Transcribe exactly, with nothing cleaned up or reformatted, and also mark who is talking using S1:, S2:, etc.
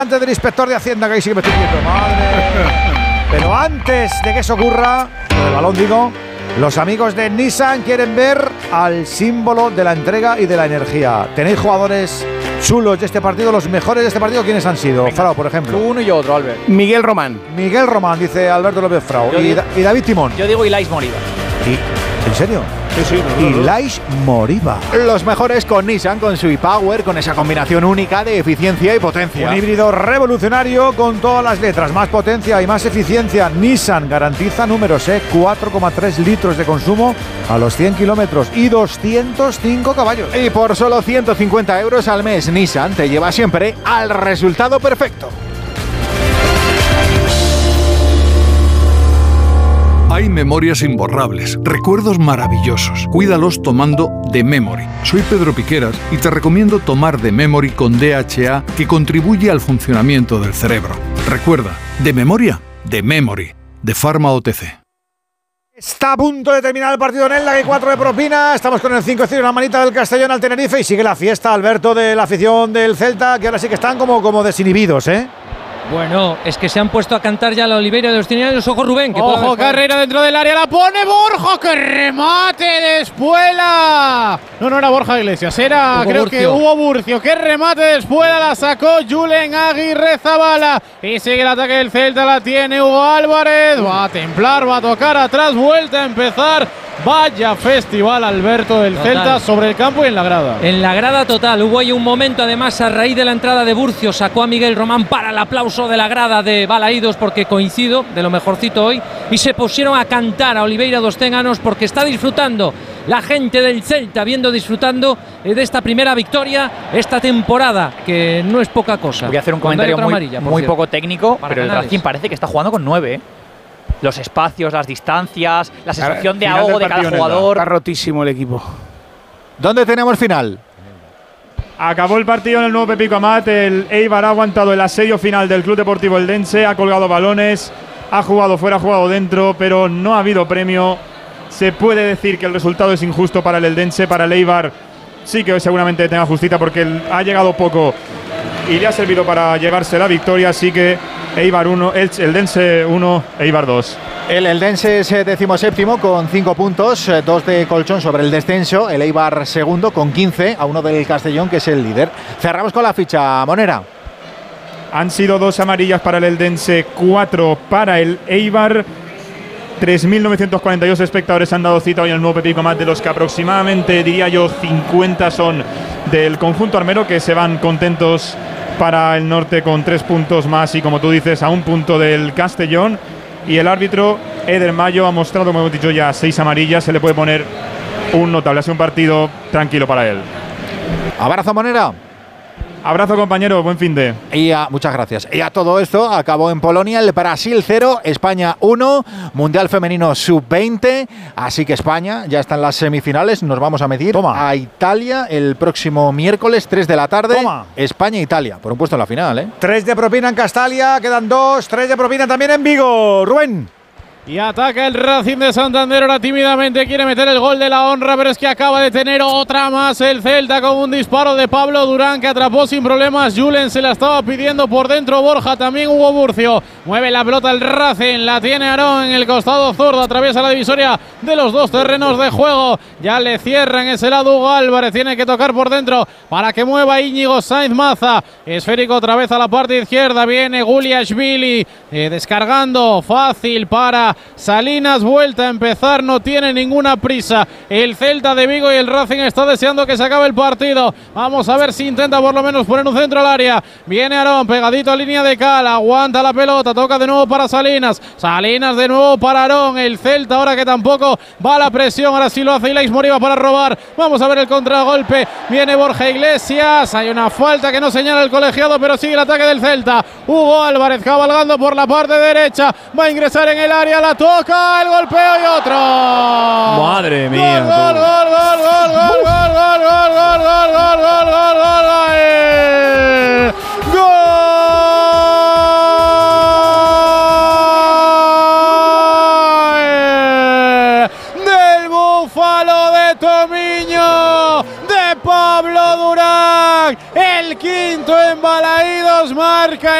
S1: Antes del inspector de Hacienda, que ahí sí que me estoy viendo, madre. Pero antes de que eso ocurra, con el balón digo, los amigos de Nissan quieren ver al símbolo de la entrega y de la energía. ¿Tenéis jugadores chulos de este partido? Los mejores de este partido, ¿quiénes han sido? Venga, Frau, por ejemplo.
S2: Uno y otro, Albert.
S3: Miguel Román.
S1: Miguel Román, dice Alberto López Frau. Y,
S2: digo,
S1: y David Timón.
S2: Yo digo Ilais Moriba.
S1: ¿Y, ¿En serio?
S3: Sí, sí. No, no, no.
S1: Ilais Moriba.
S3: Los mejores con Nissan, con su e-Power, con esa combinación única de eficiencia y potencia.
S1: Un híbrido revolucionario con todas las letras, más potencia y más eficiencia. Nissan garantiza números, ¿eh? cuatro coma tres litros de consumo a los cien kilómetros y doscientos cinco caballos.
S3: Y por solo ciento cincuenta euros al mes, Nissan te lleva siempre al resultado perfecto.
S4: Hay memorias imborrables, recuerdos maravillosos. Cuídalos tomando The Memory. Soy Pedro Piqueras y te recomiendo tomar The Memory con D H A, que contribuye al funcionamiento del cerebro. Recuerda, de memoria, The Memory, de Pharma O T C.
S1: Está a punto de terminar el partido en el que hay cuatro de propina. Estamos con el cinco cero, una manita del Castellón al Tenerife y sigue la fiesta, Alberto, de la afición del Celta, que ahora sí que están como, como desinhibidos, ¿eh?
S5: Bueno, es que se han puesto a cantar ya la Oliveira de los Tinianos. Ojo Rubén, que
S6: ojo carrera dentro del área, la pone Borja, que remate de Espuela. No, no era Borja Iglesias, era
S5: Hugo
S6: creo
S5: Burcio.
S6: que Hugo Burcio, que remate de Espuela, la sacó Julen Aguirre Zabala y sigue el ataque del Celta, la tiene Hugo Álvarez, va a templar, va a tocar atrás, vuelta a empezar. Vaya festival, Alberto, del
S5: Total.
S6: Celta sobre el campo y en la grada.
S5: En la grada total, hubo ahí un momento, además, a raíz de la entrada de Burcio, sacó a Miguel Román para el aplauso de la grada de Balaídos, porque coincido, de lo mejorcito hoy, y se pusieron a cantar a Oliveira dos Ténganos porque está disfrutando la gente del Celta, viendo disfrutando de esta primera victoria esta temporada, que no es poca cosa.
S2: Voy a hacer un
S5: Cuando hay
S2: comentario
S5: otra
S2: muy,
S5: amarilla, por
S2: muy
S5: cierto.
S2: poco técnico,
S5: Para
S2: pero el
S5: Canales.
S2: Racing parece que está jugando con nueve, ¿eh? Los espacios, las distancias, la sensación de
S3: Final
S2: ahogo
S3: del
S2: de cada
S3: partido,
S2: jugador.
S3: Está rotísimo el equipo. ¿Dónde tenemos final?
S7: Acabó el partido en el nuevo Pepico Amat. El Eibar ha aguantado el asedio final del Club Deportivo Eldense, ha colgado balones, ha jugado fuera, ha jugado dentro, pero no ha habido premio. Se puede decir que el resultado es injusto para el Eldense, para el Eibar sí que seguramente tenga justicia porque él ha llegado poco y le ha servido para llevarse la victoria, así que Eibar uno, el Eldense uno, Eibar dos.
S3: El Eldense es decimoséptimo con cinco puntos, dos de colchón sobre el descenso. El Eibar segundo con quince, a uno del Castellón, que es el líder. Cerramos con la ficha, Monera.
S7: Han sido dos amarillas para el Eldense, cuatro para el Eibar. tres mil novecientos cuarenta y dos espectadores han dado cita hoy en el nuevo Pepico Amat, de los que aproximadamente, diría yo, cincuenta son del conjunto armero, que se van contentos para el norte con tres puntos más y, como tú dices, a un punto del Castellón. Y el árbitro, Eder Mayo, ha mostrado, como hemos dicho ya, seis amarillas. Se le puede poner un notable. Ha sido un partido tranquilo para él.
S3: Abrazo, Monera.
S7: Abrazo, compañero, buen fin de.
S3: Y a, muchas gracias. Y a todo esto acabó en Polonia el Brasil cero, España uno, Mundial Femenino sub veinte. Así que España ya está en las semifinales. Nos vamos a medir
S1: Toma.
S3: a Italia el próximo miércoles, tres de la tarde.
S1: Toma.
S3: España-Italia, por un puesto en la final, ¿eh?
S1: Tres de propina en Castalia, quedan dos. Tres de propina también en Vigo. Rubén.
S6: Y ataca el Racing de Santander, ahora tímidamente quiere meter el gol de la honra, pero es que acaba de tener otra más el Celta con un disparo de Pablo Durán, que atrapó sin problemas. Julen se la estaba pidiendo por dentro, Borja, también Hugo Burcio. Mueve la pelota el Racing, la tiene Aarón en el costado zurdo, atraviesa la divisoria de los dos terrenos de juego. Ya le cierran ese lado Hugo Álvarez, tiene que tocar por dentro para que mueva Íñigo Sainz Maza. Esférico otra vez a la parte izquierda, viene Guliashvili eh, descargando, fácil para Salinas, vuelta a empezar, no tiene ninguna prisa el Celta de Vigo y el Racing está deseando que se acabe el partido. Vamos a ver si intenta por lo menos poner un centro al área. Viene Aarón, pegadito a línea de cal, aguanta la pelota, toca de nuevo para Salinas, Salinas de nuevo para Aarón. El Celta ahora que tampoco va a la presión, ahora sí lo hace Ilais Moriba para robar. Vamos a ver el contragolpe, viene Borja Iglesias, hay una falta que no señala el colegiado, pero sigue el ataque del Celta. Hugo Álvarez cabalgando por la parte derecha, va a ingresar en el área, la toca, el golpeo y otro.
S2: Madre mía.
S6: Gol, gol, gol, gol, gol, gol, gol, gol, gol, gol, gol, gol, gol, gol, gol, gol. Del Búfalo de Tomiño, de Pablo Pablo Durán. El quinto en Balaídos marca